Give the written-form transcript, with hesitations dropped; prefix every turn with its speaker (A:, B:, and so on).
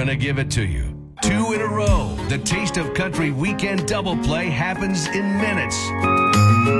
A: going to give it to you. 2 in a row. The Taste of Country Weekend Double Play happens in minutes.